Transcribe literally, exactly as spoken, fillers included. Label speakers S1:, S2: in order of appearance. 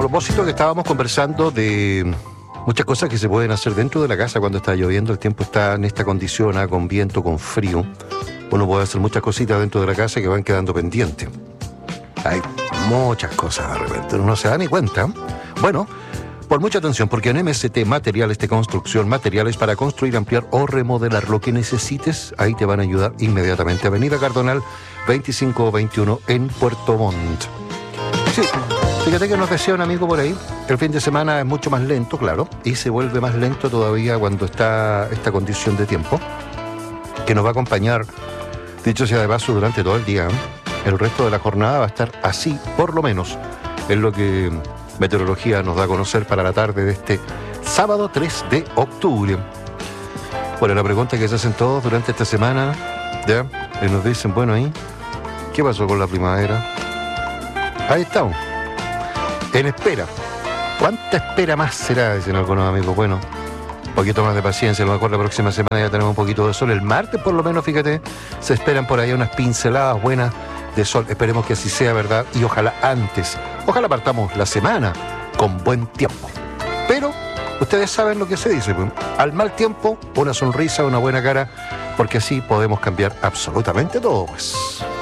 S1: propósito que estábamos conversando de muchas cosas que se pueden hacer dentro de la casa cuando está lloviendo, el tiempo está en esta condición, ¿eh? Con viento, con frío, uno puede hacer muchas cositas dentro de la casa que van quedando pendientes. Hay muchas cosas de repente, uno no se da ni cuenta. Bueno, por mucha atención, porque en M S T Materiales de Construcción, materiales para construir, ampliar o remodelar lo que necesites, ahí te van a ayudar inmediatamente. Avenida Cardonal veinticinco veintiuno en Puerto Montt. Sí, fíjate que nos decía un amigo por ahí, el fin de semana es mucho más lento, claro, y se vuelve más lento todavía cuando está esta condición de tiempo, que nos va a acompañar, dicho sea de paso, durante todo el día. El resto de la jornada va a estar así, por lo menos, es lo que Meteorología nos da a conocer para la tarde de este sábado tres de octubre. Bueno, la pregunta que se hacen todos durante esta semana, ¿ya? Y nos dicen, bueno, ahí, ¿qué pasó con la primavera? Ahí estamos, en espera. ¿Cuánta espera más será? Dicen algunos amigos. Bueno, un poquito más de paciencia, a lo mejor la próxima semana ya tenemos un poquito de sol. El martes, por lo menos, fíjate, se esperan por ahí unas pinceladas buenas de sol. Esperemos que así sea, ¿verdad? Y ojalá antes, ojalá partamos la semana con buen tiempo. Pero ustedes saben lo que se dice, pues, al mal tiempo, una sonrisa, una buena cara, porque así podemos cambiar absolutamente todo, pues.